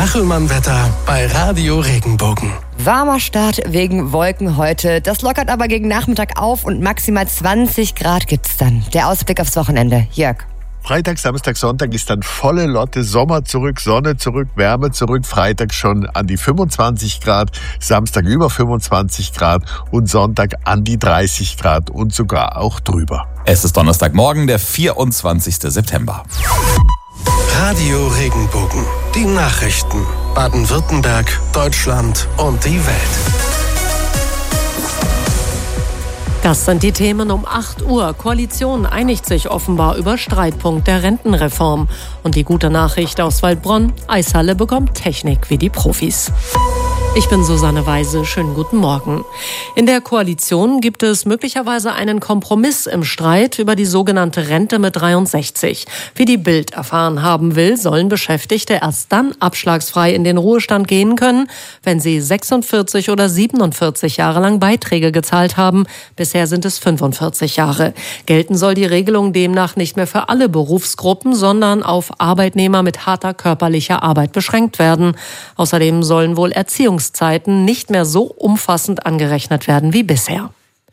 Kachelmann-Wetter bei Radio Regenbogen. Warmer Start wegen Wolken heute. Das lockert aber gegen Nachmittag auf und maximal 20 Grad gibt's dann. Der Ausblick aufs Wochenende. Jörg. Freitag, Samstag, Sonntag ist dann volle Lotte. Sommer zurück, Sonne zurück, Wärme zurück. Freitag schon an die 25 Grad, Samstag über 25 Grad und Sonntag an die 30 Grad und sogar auch drüber. Es ist Donnerstagmorgen, der 24. September. Radio Regenbogen. Die Nachrichten. Baden-Württemberg, Deutschland und die Welt. Das sind die Themen um 8 Uhr. Koalition einigt sich offenbar über Streitpunkt der Rentenreform. Und die gute Nachricht aus Waldbronn: Eishalle bekommt Technik wie die Profis. Ich bin Susanne Weise. Schönen guten Morgen. In der Koalition gibt es möglicherweise einen Kompromiss im Streit über die sogenannte Rente mit 63. Wie die Bild erfahren haben will, sollen Beschäftigte erst dann abschlagsfrei in den Ruhestand gehen können, wenn sie 46 oder 47 Jahre lang Beiträge gezahlt haben. Bisher sind es 45 Jahre. Gelten soll die Regelung demnach nicht mehr für alle Berufsgruppen, sondern auf Arbeitnehmer mit harter körperlicher Arbeit beschränkt werden. Außerdem sollen wohl Erziehungszeiten nicht mehr so umfassend angerechnet werden wie bisher.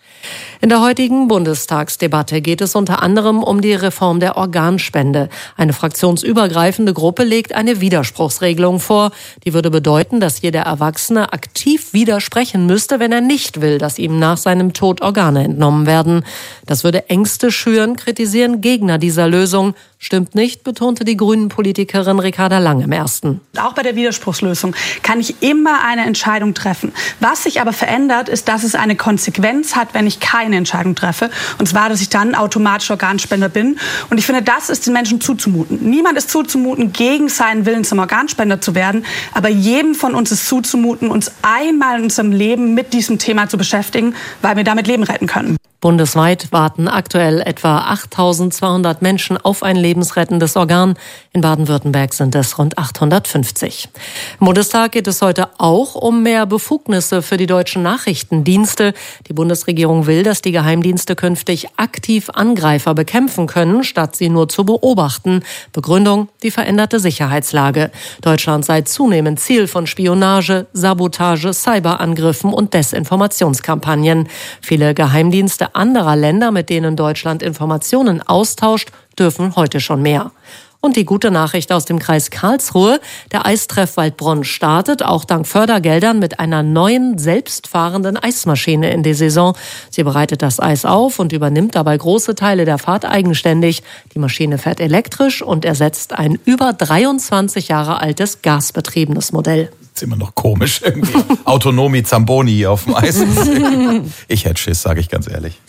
In der heutigen Bundestagsdebatte geht es unter anderem um die Reform der Organspende. Eine fraktionsübergreifende Gruppe legt eine Widerspruchsregelung vor. Die würde bedeuten, dass jeder Erwachsene aktiv widersprechen müsste, wenn er nicht will, dass ihm nach seinem Tod Organe entnommen werden. Das würde Ängste schüren, kritisieren Gegner dieser Lösung. Stimmt nicht, betonte die Grünen-Politikerin Ricarda Lang im Ersten. Auch bei der Widerspruchslösung kann ich immer eine Entscheidung treffen. Was sich aber verändert, ist, dass es eine Konsequenz hat, wenn ich keine Entscheidung treffe. Und zwar, dass ich dann automatisch Organspender bin. Und ich finde, das ist den Menschen zuzumuten. Niemand ist zuzumuten, gegen seinen Willen zum Organspender zu werden. Aber jedem von uns ist zuzumuten, uns einmal in unserem Leben mit diesem Thema zu beschäftigen, weil wir damit Leben retten können. Bundesweit warten aktuell etwa 8.200 Menschen auf ein lebensrettendes Organ. In Baden-Württemberg sind es rund 850. Im Bundestag geht es heute auch um mehr Befugnisse für die deutschen Nachrichtendienste. Die Bundesregierung will, dass die Geheimdienste künftig aktiv Angreifer bekämpfen können, statt sie nur zu beobachten. Begründung: die veränderte Sicherheitslage. Deutschland sei zunehmend Ziel von Spionage, Sabotage, Cyberangriffen und Desinformationskampagnen. Viele Geheimdienste anderer Länder, mit denen Deutschland Informationen austauscht, dürfen heute schon mehr. Und die gute Nachricht aus dem Kreis Karlsruhe: der Eistreff Waldbronn startet, auch dank Fördergeldern, mit einer neuen, selbstfahrenden Eismaschine in die Saison. Sie bereitet das Eis auf und übernimmt dabei große Teile der Fahrt eigenständig. Die Maschine fährt elektrisch und ersetzt ein über 23 Jahre altes gasbetriebenes Modell. Ist immer noch komisch irgendwie. Autonomie Zamboni auf dem Eis. Ich hätte Schiss, sage ich ganz ehrlich.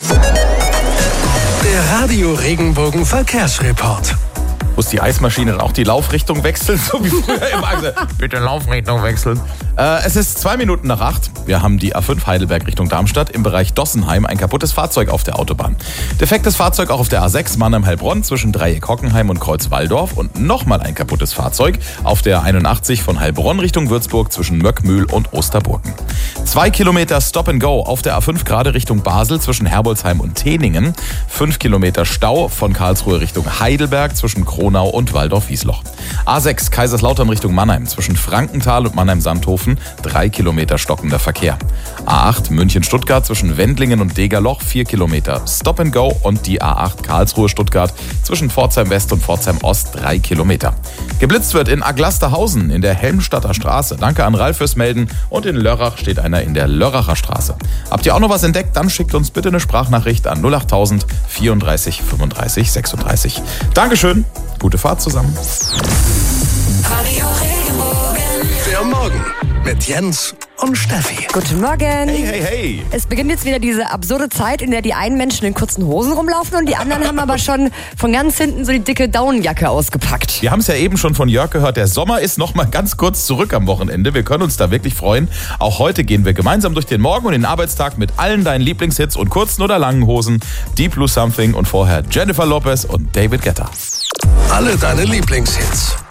Der Radio Regenbogen Verkehrsreport. Muss die Eismaschine dann auch die Laufrichtung wechseln, so wie früher im Eis? Bitte Laufrichtung wechseln. Es ist 2 Minuten nach 8. Wir haben die A5 Heidelberg Richtung Darmstadt. Im Bereich Dossenheim ein kaputtes Fahrzeug auf der Autobahn. Defektes Fahrzeug auch auf der A6 Mannheim-Heilbronn zwischen Dreieck Hockenheim und Kreuz Walldorf. Und nochmal ein kaputtes Fahrzeug auf der 81 von Heilbronn Richtung Würzburg zwischen Möckmühl und Osterburgen. 2 Kilometer Stop and Go auf der A5 gerade Richtung Basel zwischen Herbolzheim und Teningen. 5 Kilometer Stau von Karlsruhe Richtung Heidelberg zwischen Kronau und Waldorf-Wiesloch. A6 Kaiserslautern Richtung Mannheim zwischen Frankenthal und Mannheim-Sandhofen 3 Kilometer stockender Verkehr. A8 München-Stuttgart zwischen Wendlingen und Degerloch 4 Kilometer Stop and Go und die A8 Karlsruhe-Stuttgart zwischen Pforzheim West und Pforzheim Ost 3 Kilometer. Geblitzt wird in Aglasterhausen in der Helmstadter Straße. Danke an Ralf fürs Melden. Und in Lörrach steht einer in der Lörracher Straße. Habt ihr auch noch was entdeckt? Dann schickt uns bitte eine Sprachnachricht an 08000 34 35 36. Dankeschön. Gute Fahrt zusammen. Radio Regenbogen. Der Morgen mit Jens und Steffi. Guten Morgen. Hey, hey, hey. Es beginnt jetzt wieder diese absurde Zeit, in der die einen Menschen in kurzen Hosen rumlaufen und die anderen haben aber schon von ganz hinten so die dicke Daunenjacke ausgepackt. Wir haben es ja eben schon von Jörg gehört, der Sommer ist noch mal ganz kurz zurück am Wochenende. Wir können uns da wirklich freuen. Auch heute gehen wir gemeinsam durch den Morgen und den Arbeitstag mit allen deinen Lieblingshits und kurzen oder langen Hosen. Deep Blue Something und vorher Jennifer Lopez und David Guetta. Alle deine Lieblingshits.